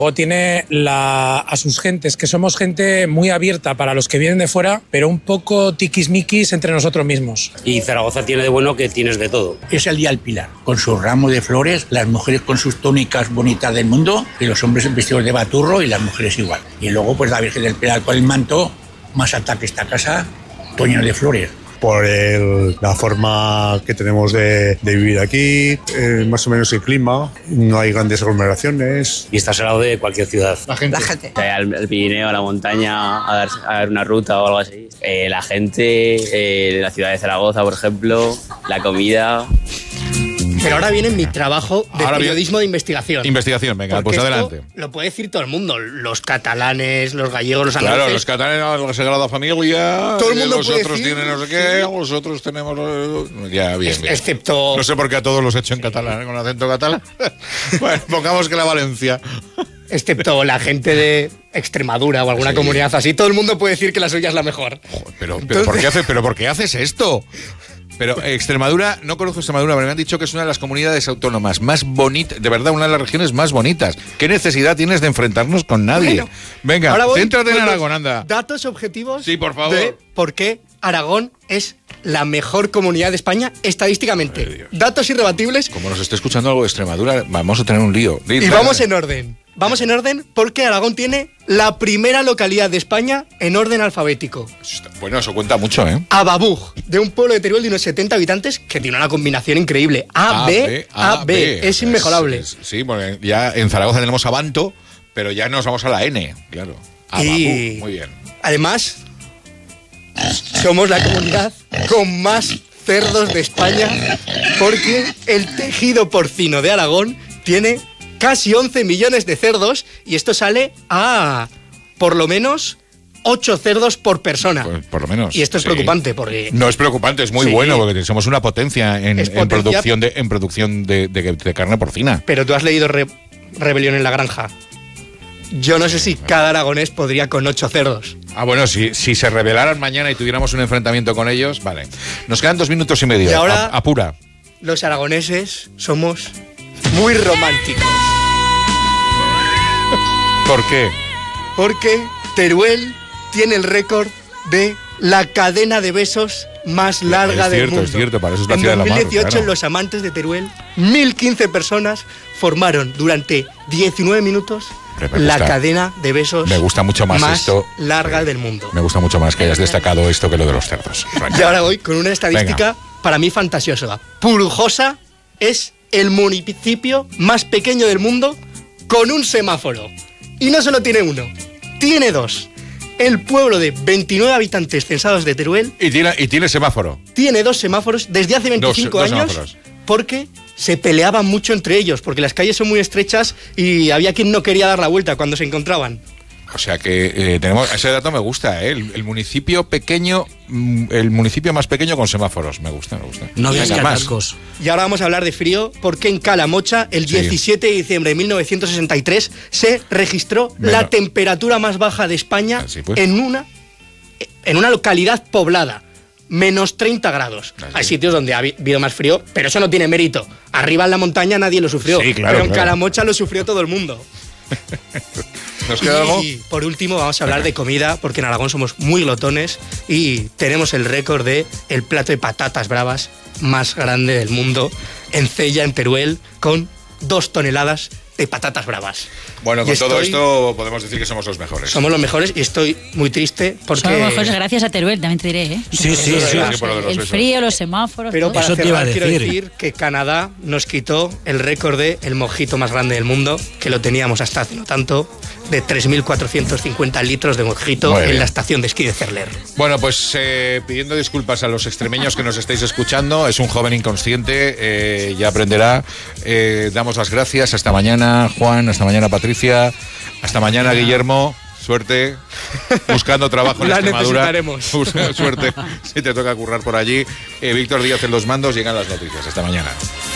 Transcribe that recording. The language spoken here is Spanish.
Luego tiene a sus gentes, que somos gente muy abierta para los que vienen de fuera, pero un poco tiquismiquis entre nosotros mismos. Y Zaragoza tiene de bueno que tienes de todo. Es el Día del Pilar, con su ramo de flores, las mujeres con sus túnicas bonitas del mundo y los hombres vestidos de baturro y las mujeres igual. Y luego pues la Virgen del Pilar con el manto, más alta que esta casa, todo lleno de flores. Por la forma que tenemos de vivir aquí, más o menos el clima, no hay grandes aglomeraciones. Y estás al lado de cualquier ciudad. La gente. Al Pirineo, a la montaña, a dar una ruta o algo así. La gente, la ciudad de Zaragoza, por ejemplo, la comida. Pero ahora viene mi trabajo de periodismo de investigación. Investigación, venga, pues adelante. Lo puede decir todo el mundo. Los catalanes, los gallegos, los andaluces. Claro, los catalanes, la Sagrada Familia. Todo el mundo los puede otros decir, tienen no sé qué, los otros tenemos. Ya, bien. Excepto. No sé por qué a todos los he hecho en catalán, con acento catalán. Bueno, pongamos que la Valencia. Excepto la gente de Extremadura o alguna comunidad así. Todo el mundo puede decir que la suya es la mejor. Joder, pero ¿por qué haces esto? Pero Extremadura, no conozco Extremadura, pero me han dicho que es una de las comunidades autónomas más bonitas, de verdad, una de las regiones más bonitas. ¿Qué necesidad tienes de enfrentarnos con nadie? Bueno, venga, céntrate en Aragón, anda. Datos objetivos. Sí, por favor. De por qué Aragón es la mejor comunidad de España estadísticamente. Datos irrebatibles. Como nos esté escuchando algo de Extremadura, vamos a tener un lío. Y vamos en orden. Vamos en orden porque Aragón tiene la primera localidad de España en orden alfabético. Bueno, eso cuenta mucho, ¿eh? Ababug, de un pueblo de Teruel de unos 70 habitantes que tiene una combinación increíble. A-B. Es inmejorable. Sí, bueno, ya en Zaragoza tenemos Abanto, pero ya nos vamos a la N, claro. Ababug, muy bien. Además, somos la comunidad con más cerdos de España porque el tejido porcino de Aragón tiene casi 11 millones de cerdos y esto sale a por lo menos 8 cerdos por persona. Pues por lo menos. Y esto es preocupante porque... No es preocupante, es muy bueno porque somos una potencia en producción de carne porcina. Pero tú has leído Rebelión en la Granja. Yo no sé si cada aragonés podría con 8 cerdos. Ah, bueno, si se rebelaran mañana y tuviéramos un enfrentamiento con ellos, vale. Nos quedan 2 minutos y medio. Y ahora, apura. Los aragoneses somos muy románticos. ¿Por qué? Porque Teruel tiene el récord de la cadena de besos más larga del mundo. Es cierto, para eso es la ciudad de la mar. En 2018, los amantes de Teruel, 1.015 personas formaron durante 19 minutos la cadena de besos me gusta mucho más esto, larga del mundo. Me gusta mucho más que hayas destacado esto que lo de los cerdos. Y ahora voy con una estadística para mí fantasiosa. Purujosa es el municipio más pequeño del mundo con un semáforo. Y no solo tiene uno, tiene 2. El pueblo de 29 habitantes censados de Teruel... Y tiene semáforo. Tiene 2 semáforos desde hace 25 años. Semáforos. Porque se peleaban mucho entre ellos, porque las calles son muy estrechas y había quien no quería dar la vuelta cuando se encontraban. O sea que tenemos ese dato, me gusta, ¿eh? El municipio pequeño, el municipio más pequeño con semáforos, me gusta. No había atascos. Y ahora vamos a hablar de frío, porque en Calamocha, el 17 de diciembre de 1963, se registró la temperatura más baja de España en una localidad poblada. Menos 30 grados. Hay sitios donde ha habido más frío, pero eso no tiene mérito. Arriba en la montaña nadie lo sufrió, sí, claro, pero en Calamocha lo sufrió todo el mundo. ¿Nos queda algo? Y por último vamos a hablar de comida, porque en Aragón somos muy glotones y tenemos el récord de el plato de patatas bravas más grande del mundo en Cella, en Teruel, con 2 toneladas de patatas bravas. Bueno, con todo esto podemos decir que somos los mejores. Somos los mejores y estoy muy triste porque... Somos los mejores gracias a Teruel, también te diré, ¿eh? Sí. El frío, los semáforos... Pero para cerrar, quiero decir que Canadá nos quitó el récord de el mojito más grande del mundo, que lo teníamos hasta hace no tanto, de 3.450 litros de mojito en la estación de esquí de Cerler. Bueno, pues pidiendo disculpas a los extremeños que nos estáis escuchando, es un joven inconsciente, ya aprenderá. Damos las gracias, hasta mañana Juan, hasta mañana Patricia, hasta mañana Guillermo. Suerte buscando trabajo en Extremadura. Suerte si te toca currar por allí. Víctor Díaz en los mandos, llegan las noticias. Hasta mañana.